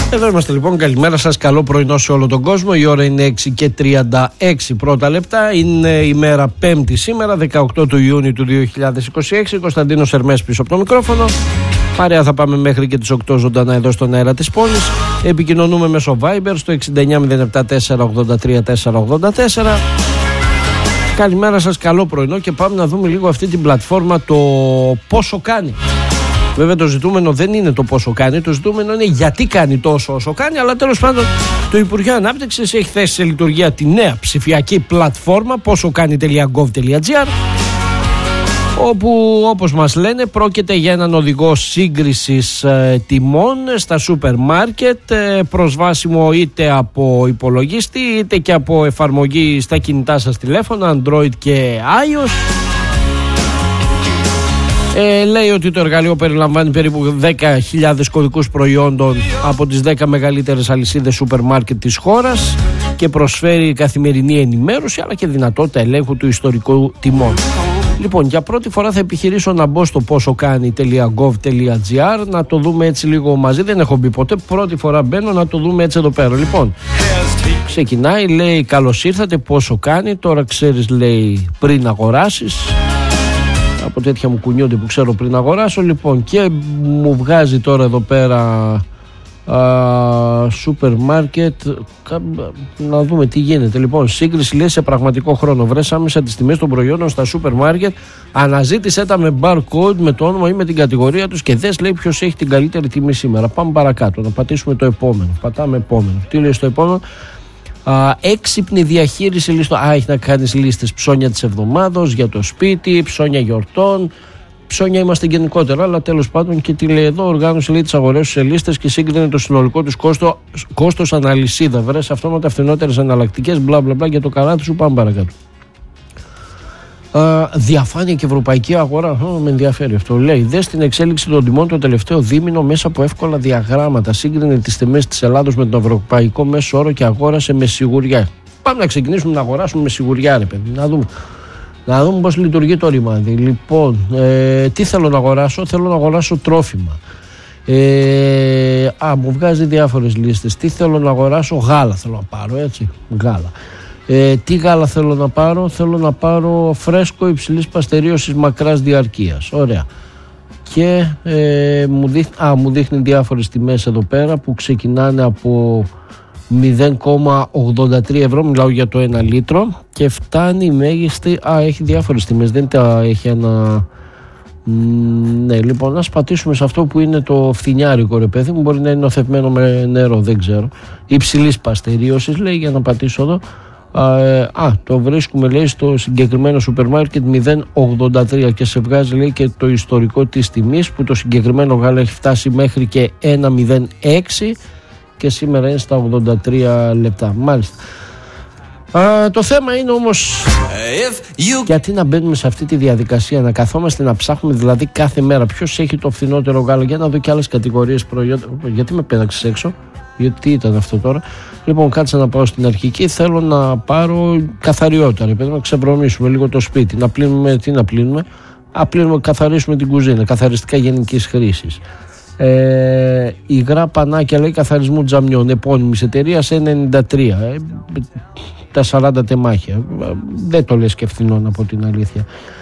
Εδώ είμαστε λοιπόν, καλημέρα σας, καλό πρωινό σε όλο τον κόσμο. Η ώρα είναι 6:36 πρώτα λεπτά. Είναι η μέρα Πέμπτη σήμερα, 18 του Ιούνιου του 2026. Κωνσταντίνος Ερμές πίσω από το μικρόφωνο. Παρέα θα πάμε μέχρι και τις 8 ζωντανά εδώ στον αέρα της πόλης. Επικοινωνούμε μέσω Viber στο 6907483484. Καλημέρα σας, καλό πρωινό, και πάμε να δούμε λίγο αυτή την πλατφόρμα, το πόσο κάνει. Βέβαια το ζητούμενο δεν είναι το πόσο κάνει, το ζητούμενο είναι γιατί κάνει τόσο όσο κάνει, αλλά τέλος πάντων το Υπουργείο Ανάπτυξης έχει θέσει σε λειτουργία τη νέα ψηφιακή πλατφόρμα ποσοκάνει.gov.gr, όπου όπως μας λένε πρόκειται για έναν οδηγό σύγκρισης τιμών στα σούπερ μάρκετ, προσβάσιμο είτε από υπολογιστή είτε και από εφαρμογή στα κινητά σας τηλέφωνα, Android και iOS. Λέει ότι το εργαλείο περιλαμβάνει περίπου 10.000 κωδικούς προϊόντων από τις 10 μεγαλύτερες αλυσίδες σούπερ μάρκετ της χώρας και προσφέρει καθημερινή ενημέρωση αλλά και δυνατότητα ελέγχου του ιστορικού τιμών. Λοιπόν, για πρώτη φορά θα επιχειρήσω να μπω στο ποσοκάνει.gov.gr να το δούμε έτσι λίγο μαζί. Δεν έχω μπει ποτέ, πρώτη φορά μπαίνω να το δούμε έτσι εδώ πέρα. Λοιπόν, ξεκινάει, λέει καλώς ήρθατε, πόσο κάνει, τώρα ξέρεις, λέει, πριν αγοράσεις. Από τέτοια μου κουνιούνται που ξέρω πριν αγοράσω. Λοιπόν, και μου βγάζει τώρα εδώ πέρα σούπερ μάρκετ, να δούμε τι γίνεται. Λοιπόν, σύγκριση, λέει, σε πραγματικό χρόνο. Βρες άμεσα τις τιμές των προϊόντων στα σούπερ μάρκετ, αναζήτησέ τα με barcode, με το όνομα ή με την κατηγορία τους και δες, λέει, ποιος έχει την καλύτερη τιμή σήμερα. Πάμε παρακάτω, να πατήσουμε το επόμενο. Πατάμε επόμενο. Τι λέει στο επόμενο? Έξυπνη διαχείριση λίστων. Έχει να κάνεις λίστες ψώνια της εβδομάδος, για το σπίτι, ψώνια γιορτών. Ψώνια είμαστε γενικότερα, αλλά τέλος πάντων, και τι λέει εδώ? Οργάνωση, λέει, τις αγορές σε λίστες και σύγκρινε το συνολικό τους κόστος αναλυσίδα. Βρες αυτόματα φθηνότερες εναλλακτικές, μπλα μπλα μπλα, για το καράτι σου. Πάμε παρακάτω. Διαφάνεια και ευρωπαϊκή αγορά. Με ενδιαφέρει αυτό. Λέει, δες την εξέλιξη των τιμών το τελευταίο δίμηνο μέσα από εύκολα διαγράμματα. Σύγκρινε τις τιμές της Ελλάδος με τον ευρωπαϊκό μέσο όρο και αγόρασε με σιγουριά. Πάμε να ξεκινήσουμε να αγοράσουμε με σιγουριά, ρε παιδί. Να δούμε πώς λειτουργεί το ρημάδι. Λοιπόν, τι θέλω να αγοράσω? Θέλω να αγοράσω τρόφιμα. Μου βγάζει διάφορες λίστες. Τι θέλω να αγοράσω? Γάλα θέλω να πάρω, έτσι. Γάλα. Τι γάλα θέλω να πάρω? Θέλω να πάρω φρέσκο υψηλής παστερίωσης μακράς διαρκείας. Ωραία. Και μου δείχνει διάφορες τιμές εδώ πέρα που ξεκινάνε από 0,83 ευρώ, μιλάω για το 1 λίτρο, και φτάνει η μέγιστη. Έχει διάφορες τιμές, δεν τα έχει ένα. Ναι, λοιπόν, ας πατήσουμε σε αυτό που είναι το φθινιάρικο, ρε παιδί μου. Μπορεί να είναι νοθευμένο με νερό, δεν ξέρω. Υψηλής παστερίωσης, λέει, για να πατήσω εδώ. Το βρίσκουμε, λέει, στο συγκεκριμένο σούπερ μάρκετ 0,83 και σε βγάζει, λέει, και το ιστορικό της τιμής, που το συγκεκριμένο γάλα έχει φτάσει μέχρι και 1,06 και σήμερα είναι στα 83 λεπτά. Μάλιστα. Το θέμα είναι όμως γιατί να μπαίνουμε σε αυτή τη διαδικασία, να καθόμαστε να ψάχνουμε δηλαδή κάθε μέρα ποιος έχει το φθηνότερο γάλα, για να δω και άλλες κατηγορίες προϊόντων. Γιατί με πέταξες έξω? Γιατί ήταν αυτό τώρα? Λοιπόν, κάτσε να πάω στην αρχική. Θέλω να πάρω καθαριότητα, πρέπει να ξεβρωμίσουμε λίγο το σπίτι, να πλύνουμε. Τι να πλύνουμε? Καθαρίσουμε την κουζίνα, καθαριστικά γενικής χρήσης. Υγρά πανάκια, λέει, καθαρισμού τζαμιών επώνυμης εταιρείας 1,93, τα 40 τεμάχια. Δεν το λες και φθηνό, να πω την αλήθεια.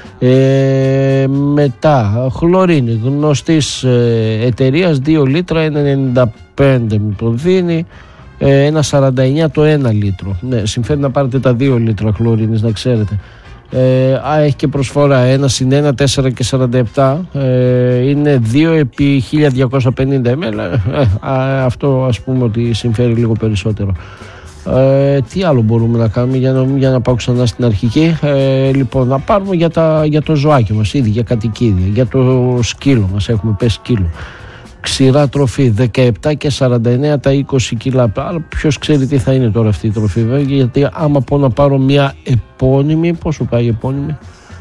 Μετά χλωρίνη γνωστής εταιρείας 2 λίτρα 1,95 μου το δίνει, 1,49 το 1 λίτρο. Ναι, συμφέρει να πάρετε τα 2 λίτρα χλωρίνης, να ξέρετε. Έχει και προσφορά 1 συν 1 4 και 47, είναι 2 επί 1250 ml. Αυτό ας πούμε ότι συμφέρει λίγο περισσότερο. Τι άλλο μπορούμε να κάνουμε για να πάω ξανά στην αρχική? Λοιπόν, να πάρουμε για το ζωάκι μας ήδη, για κατοικίδια, για το σκύλο μας. Έχουμε πέσει σκύλο. Ξηρά τροφή 17 και 49 τα 20 κιλά. Αλλά ποιος ξέρει τι θα είναι τώρα αυτή η τροφή, βέβαια, γιατί άμα πω να πάρω μια επώνυμη, πόσο πάει η επώνυμη?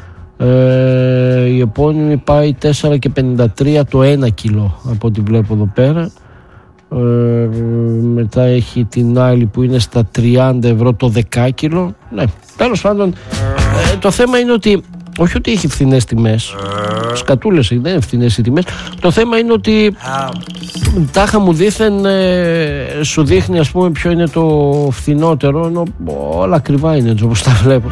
Η επώνυμη πάει 4 και 53 το 1 κιλό από ό,τι βλέπω εδώ πέρα. Μετά έχει την άλλη που είναι στα 30 ευρώ το 10 κιλό. Ναι, τέλος πάντων, το θέμα είναι ότι όχι ότι έχει φθηνές τιμές, σκατούλες, δεν είναι φθηνές οι τιμές. Το θέμα είναι ότι τάχα μου δήθεν σου δείχνει, ας πούμε, ποιο είναι το φθηνότερο, ενώ όλα ακριβά είναι έτσι όπως τα βλέπω.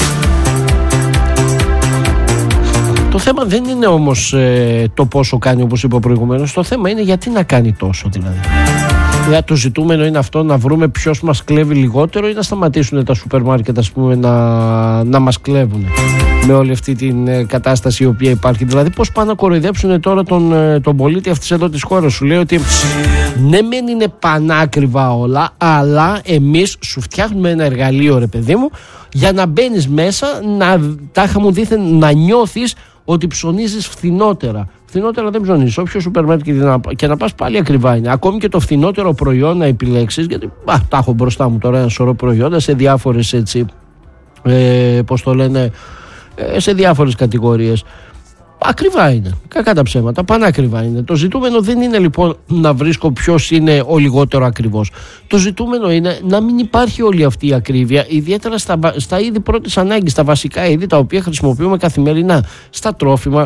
Το θέμα δεν είναι όμως το πόσο κάνει, όπως είπα προηγουμένως. Το θέμα είναι γιατί να κάνει τόσο, δηλαδή. Το ζητούμενο είναι αυτό, να βρούμε ποιος μας κλέβει λιγότερο ή να σταματήσουν τα σούπερ μάρκετ, ας πούμε, να μας κλέβουν με όλη αυτή την κατάσταση η οποία υπάρχει. Δηλαδή πώς πάνε να κοροϊδέψουν τώρα τον πολίτη αυτής εδώ της χώρας. Σου λέει ότι ναι μεν είναι πανάκριβα όλα, αλλά εμείς σου φτιάχνουμε ένα εργαλείο, ρε παιδί μου, για να μπαίνεις μέσα, τάχα μου δήθεν να νιώθεις ότι ψωνίζεις φθηνότερα. Φθηνότερα δεν ψωνίζεις. Όποιο σούπερ μάρκετ και να πας, πάλι ακριβά είναι. Ακόμη και το φθηνότερο προϊόν να επιλέξεις, γιατί τα έχω μπροστά μου τώρα ένα σωρό προϊόντα σε διάφορες, έτσι, πώς το λένε, σε διάφορες κατηγορίες. Ακριβά είναι. Κακά τα ψέματα. Πανάκριβα είναι. Το ζητούμενο δεν είναι λοιπόν να βρίσκω ποιος είναι ο λιγότερο ακριβώς. Το ζητούμενο είναι να μην υπάρχει όλη αυτή η ακρίβεια, ιδιαίτερα στα είδη πρώτης ανάγκης, στα βασικά είδη τα οποία χρησιμοποιούμε καθημερινά. Στα τρόφιμα,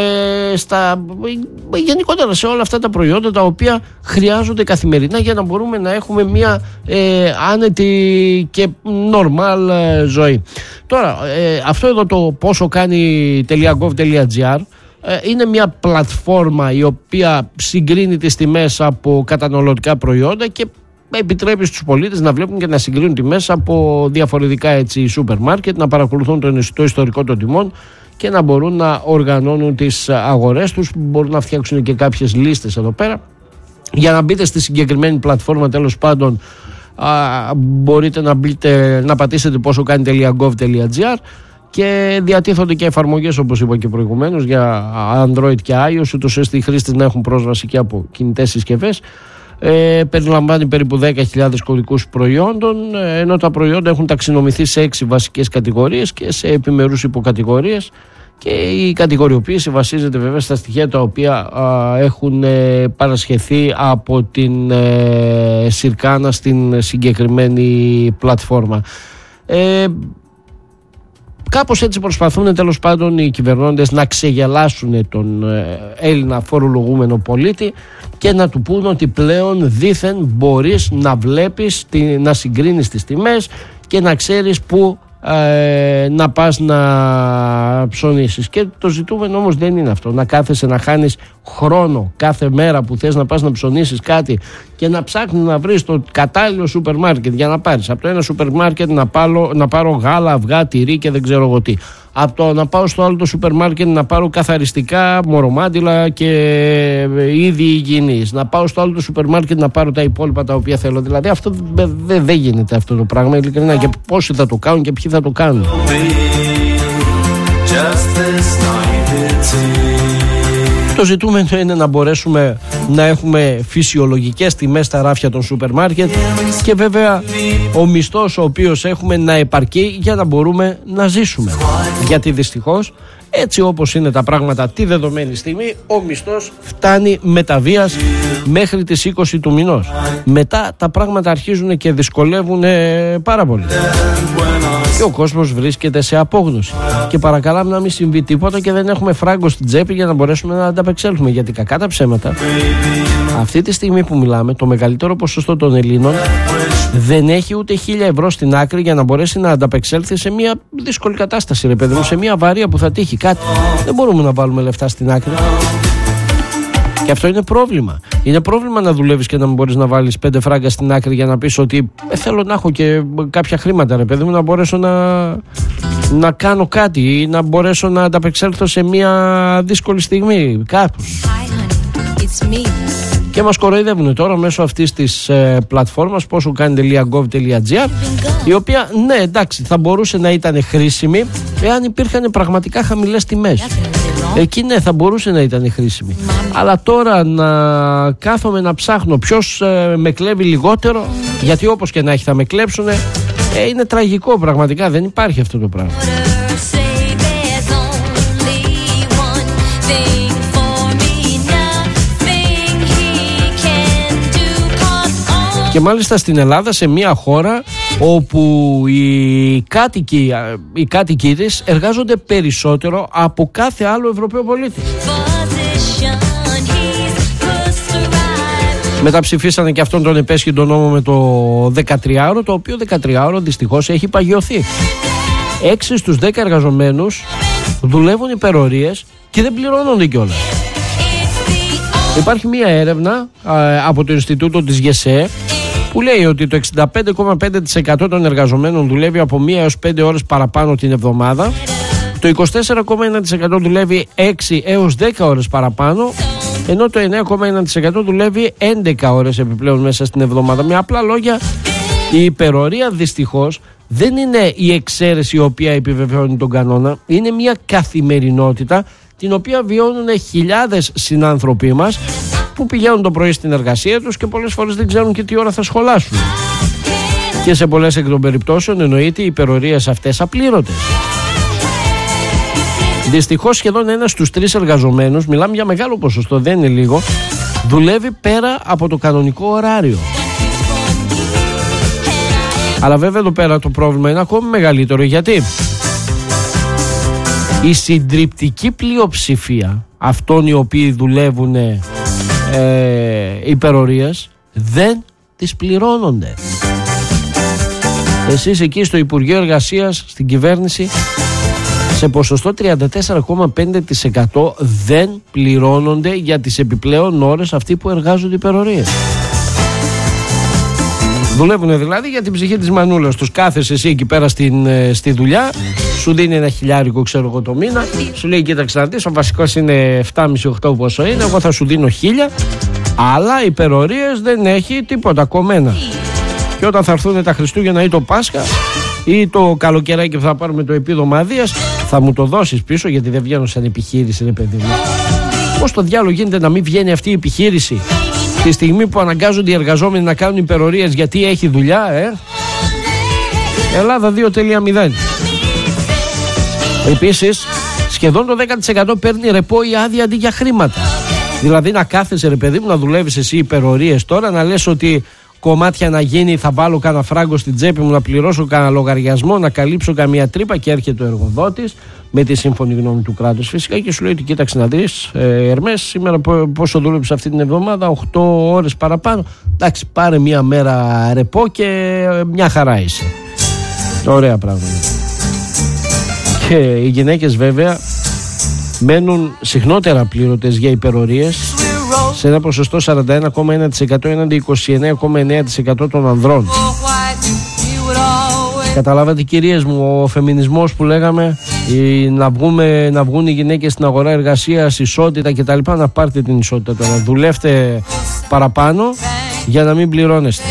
γενικότερα σε όλα αυτά τα προϊόντα τα οποία χρειάζονται καθημερινά για να μπορούμε να έχουμε μια άνετη και normal ζωή. Τώρα, αυτό εδώ το πόσο κάνει .gov.gr είναι μια πλατφόρμα η οποία συγκρίνει τις τιμές από καταναλωτικά προϊόντα και επιτρέπει στους πολίτες να βλέπουν και να συγκρίνουν τιμές από διαφορετικά, έτσι, σούπερ μάρκετ, να παρακολουθούν το ιστορικό των τιμών και να μπορούν να οργανώνουν τις αγορές τους. Μπορούν να φτιάξουν και κάποιες λίστες εδώ πέρα. Για να μπείτε στη συγκεκριμένη πλατφόρμα, τέλος πάντων, μπορείτε να πατήσετε πόσο κάνει .gov.gr και διατίθονται και εφαρμογές, όπως είπα και προηγουμένως, για Android και iOS, ούτως ώστε οι χρήστες να έχουν πρόσβαση και από κινητές συσκευές. Περιλαμβάνει περίπου 10.000 κωδικούς προϊόντων, ενώ τα προϊόντα έχουν ταξινομηθεί σε 6 βασικές κατηγορίες και σε επιμερούς υποκατηγορίες, και η κατηγοριοποίηση βασίζεται βέβαια στα στοιχεία τα οποία έχουν παρασχεθεί από την Συρκάνα στην συγκεκριμένη πλατφόρμα. Κάπως έτσι προσπαθούν, τέλος πάντων, οι κυβερνώντες να ξεγελάσουν τον Έλληνα φορολογούμενο πολίτη και να του πούν ότι πλέον δήθεν μπορείς να βλέπεις, να συγκρίνεις τις τιμές και να ξέρεις πού να πας να ψωνίσεις. Και το ζητούμενο όμως δεν είναι αυτό, να κάθεσαι να χάνεις χρόνο κάθε μέρα που θες να πας να ψωνίσεις κάτι και να ψάχνεις να βρεις το κατάλληλο σούπερ μάρκετ για να πάρεις από το ένα σούπερ μάρκετ να πάρω γάλα, αυγά, τυρί και δεν ξέρω εγώ τι, από το να πάω στο άλλο το σούπερ μάρκετ να πάρω καθαριστικά, μωρομάντιλα και είδη υγιεινής, να πάω στο άλλο το σούπερ μάρκετ να πάρω τα υπόλοιπα τα οποία θέλω. Δηλαδή αυτό δεν γίνεται αυτό το πράγμα, ειλικρινά, και πόσοι θα το κάνουν και ποιοι θα το κάνουν. Το ζητούμενο είναι να μπορέσουμε να έχουμε φυσιολογικές τιμές στα ράφια των σούπερ μάρκετ και βέβαια ο μισθός ο οποίος έχουμε να επαρκεί για να μπορούμε να ζήσουμε. Γιατί δυστυχώς, έτσι όπως είναι τα πράγματα τη δεδομένη στιγμή, ο μισθός φτάνει με τα βίας μέχρι τις 20 του μηνός. Μετά τα πράγματα αρχίζουν και δυσκολεύουν πάρα πολύ. Και ο κόσμος βρίσκεται σε απόγνωση. Και παρακαλάμε να μην συμβεί τίποτα και δεν έχουμε φράγκο στην τσέπη για να μπορέσουμε να ανταπεξέλθουμε. Γιατί κακά τα ψέματα, αυτή τη στιγμή που μιλάμε, το μεγαλύτερο ποσοστό των Ελλήνων δεν έχει ούτε 1.000 ευρώ στην άκρη για να μπορέσει να ανταπεξέλθει σε μια δύσκολη κατάσταση, ρε παιδί μου, σε μια βαρεία που θα τύχει κάτι. Δεν μπορούμε να βάλουμε λεφτά στην άκρη. Και αυτό είναι πρόβλημα. Είναι πρόβλημα να δουλεύεις και να μην μπορείς να βάλεις 5 φράγκα στην άκρη για να πεις ότι θέλω να έχω και κάποια χρήματα, ρε παιδί μου, να μπορέσω να κάνω κάτι ή να μπορέσω να ανταπεξέλθω σε μια δύσκολη στιγμή κάπως. Και μας κοροϊδεύουν τώρα μέσω αυτής της πλατφόρμας πόσο κάνει .gov.gr, η οποία, ναι, εντάξει, θα μπορούσε να ήταν χρήσιμη εάν υπήρχαν πραγματικά χαμηλές τιμές. Εκεί ναι, θα μπορούσε να ήταν χρήσιμη. Αλλά τώρα να κάθομαι να ψάχνω ποιος με κλέβει λιγότερο, γιατί όπως και να έχει θα με κλέψουν, είναι τραγικό πραγματικά, δεν υπάρχει αυτό το πράγμα. Και μάλιστα στην Ελλάδα, σε μια χώρα όπου οι κάτοικοι της εργάζονται περισσότερο από κάθε άλλο Ευρωπαίο πολίτη. Μετά ψηφίσανε και αυτόν τον επέσχυντο νόμο με το 13ωρο, το οποίο 13ωρο δυστυχώς έχει παγιωθεί. 6 στους 10 εργαζομένους δουλεύουν υπερορίες και δεν πληρώνονται κιόλας. Υπάρχει μία έρευνα από το Ινστιτούτο της ΓΕΣΕ που λέει ότι το 65,5% των εργαζομένων δουλεύει από 1 έως 5 ώρες παραπάνω την εβδομάδα, το 24,1% δουλεύει 6 έως 10 ώρες παραπάνω, ενώ το 9,1% δουλεύει 11 ώρες επιπλέον μέσα στην εβδομάδα. Με απλά λόγια, η υπερορία δυστυχώς δεν είναι η εξαίρεση η οποία επιβεβαιώνει τον κανόνα, είναι μια καθημερινότητα την οποία βιώνουν χιλιάδες συνάνθρωποι μας που πηγαίνουν το πρωί στην εργασία τους και πολλές φορές δεν ξέρουν και τι ώρα θα σχολάσουν. Και σε πολλές εκ των περιπτώσεων εννοείται οι υπερορίες αυτές απλήρωτες. Δυστυχώς σχεδόν 1 στους 3 εργαζομένους, μιλάμε για μεγάλο ποσοστό, δεν είναι λίγο, δουλεύει πέρα από το κανονικό ωράριο. Αλλά βέβαια εδώ πέρα το πρόβλημα είναι ακόμη μεγαλύτερο, γιατί η συντριπτική πλειοψηφία αυτών οι οποίοι δουλεύουν υπερορίες δεν τις πληρώνονται. Εσείς εκεί στο Υπουργείο Εργασίας, στην κυβέρνηση, σε ποσοστό 34,5% δεν πληρώνονται για τις επιπλέον ώρες αυτοί που εργάζονται υπερορίες. Δουλεύουν δηλαδή για την ψυχή της μανούλας τους. Κάθεσαι εσύ εκεί πέρα στη δουλειά, σου δίνει ένα χιλιάρικο, ξέρω εγώ, το μήνα, σου λέει κοίταξε να δεις, ο βασικός είναι 7,5-8 πόσο είναι, εγώ θα σου δίνω 1.000, αλλά υπερορίες δεν έχει τίποτα κομμένα. Και όταν θα έρθουν τα Χριστούγεννα ή το Πάσχα ή το καλοκαιράκι που θα πάρουμε το επίδομα αδείας, θα μου το δώσεις πίσω, γιατί δεν βγαίνω σαν επιχείρηση, ρε παιδί μου. Πώς το διάλογο γίνεται να μην βγαίνει αυτή η επιχείρηση τη στιγμή που αναγκάζονται οι εργαζόμενοι να κάνουν υπερορίες γιατί έχει δουλειά, Ελλάδα 2.0. Επίσης, σχεδόν το 10% παίρνει ρεπό ή άδεια αντί για χρήματα. Δηλαδή να κάθεσαι, ρε παιδί μου, να δουλεύεις εσύ υπερορίες τώρα, να λες ότι κομμάτια να γίνει, θα βάλω κανένα φράγκο στην τσέπη μου, να πληρώσω κανένα λογαριασμό, να καλύψω καμία τρύπα, και έρχεται ο εργοδότης με τη σύμφωνη γνώμη του κράτους φυσικά και σου λέει ότι κοίταξε να δεις, Ερμές, σήμερα πόσο δούλεψες αυτή την εβδομάδα, 8 ώρες παραπάνω, εντάξει, πάρε μια μέρα ρεπό και μια χαρά είσαι. Ωραία πράγματα. Και οι γυναίκες βέβαια μένουν συχνότερα πλήρωτες για υπερορίες, σε ένα ποσοστό 41,1% έναντι 29,9% των ανδρών. Καταλάβατε, κυρίες μου, ο φεμινισμός που λέγαμε, να βγουν οι γυναίκες στην αγορά εργασίας, ισότητα κτλ. Να πάρτε την ισότητα τώρα. Δουλεύτε παραπάνω για να μην πληρώνεστε.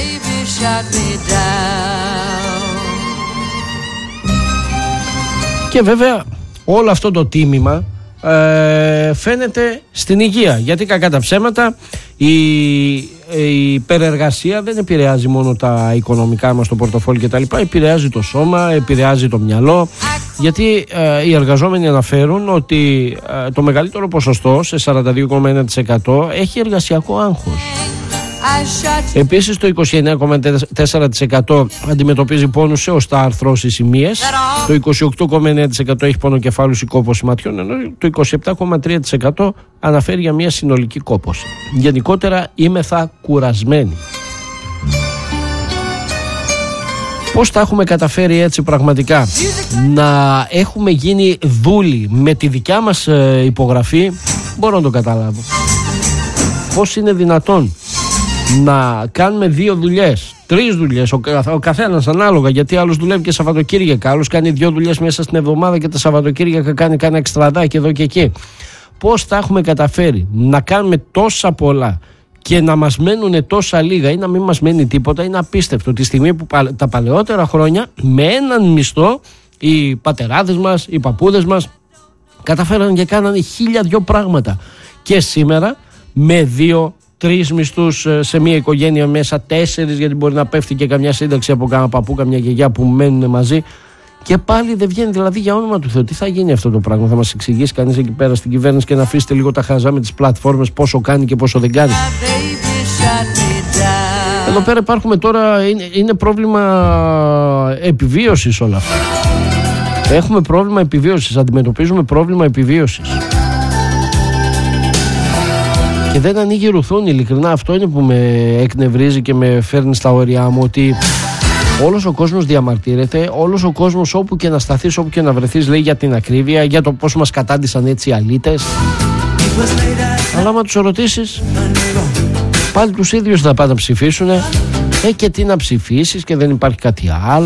Και βέβαια όλο αυτό το τίμημα φαίνεται στην υγεία, γιατί κακά τα ψέματα η υπερεργασία δεν επηρεάζει μόνο τα οικονομικά μας, το πορτοφόλι κτλ. Επηρεάζει το σώμα, επηρεάζει το μυαλό, γιατί οι εργαζόμενοι αναφέρουν ότι το μεγαλύτερο ποσοστό, σε 42,1%, έχει εργασιακό άγχος. Επίσης το 29,4% αντιμετωπίζει πόνους σε οστά, αρθρώσεις, σημείες. Το 28,9% έχει πονοκεφάλους ή κόπωση ματιών, ενώ το 27,3% αναφέρει για μια συνολική κόπωση. Γενικότερα είμεθα κουρασμένοι. Πώς τα έχουμε καταφέρει έτσι πραγματικά να έχουμε γίνει δούλοι με τη δικιά μας υπογραφή, μπορώ να το καταλάβω. Πώς είναι δυνατόν να κάνουμε 2 δουλειές, 3 δουλειές, ο καθένας ανάλογα, γιατί άλλος δουλεύει και Σαββατοκύριακα, άλλος κάνει 2 δουλειές μέσα στην εβδομάδα και τα Σαββατοκύριακα κάνει κάνα εξτραδάκι εδώ και εκεί. Πώς τα έχουμε καταφέρει να κάνουμε τόσα πολλά και να μας μένουν τόσα λίγα ή να μην μας μένει τίποτα, είναι απίστευτο. Τη στιγμή που τα παλαιότερα χρόνια με έναν μισθό οι πατεράδες μας, οι παππούδες μας καταφέραν και κάνανε 1002 πράγματα, και σήμερα με 2-3 μισθούς σε μια οικογένεια, μέσα 4, γιατί μπορεί να πέφτει και καμιά σύνταξη από κάνα παππού, καμιά γιαγιά που μένουν μαζί, και πάλι δεν βγαίνει. Δηλαδή, για όνομα του Θεού, τι θα γίνει αυτό το πράγμα? Θα μας εξηγήσει κανείς εκεί πέρα στην κυβέρνηση και να αφήσετε λίγο τα χαζά με τις πλατφόρμες, πόσο κάνει και πόσο δεν κάνει? Εδώ πέρα υπάρχουμε τώρα, είναι πρόβλημα επιβίωσης όλα αυτά. Έχουμε πρόβλημα επιβίωσης, αντιμετωπίζουμε πρόβλημα επιβίωσης. Και δεν ανοίγει ρουθούνη, ειλικρινά αυτό είναι που με εκνευρίζει και με φέρνει στα όρια μου, ότι όλος ο κόσμος διαμαρτύρεται, όλος ο κόσμος όπου και να σταθείς, όπου και να βρεθείς λέει για την ακρίβεια, για το πώς μας κατάντησαν έτσι οι αλήτες. Αλλά άμα τους ρωτήσεις, πάλι τους ίδιους θα πάνε να ψηφίσουν. Και τι να ψηφίσεις και δεν υπάρχει κάτι άλλο.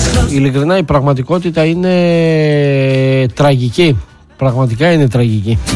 Ειλικρινά η πραγματικότητα είναι τραγική. Πραγματικά είναι τραγική.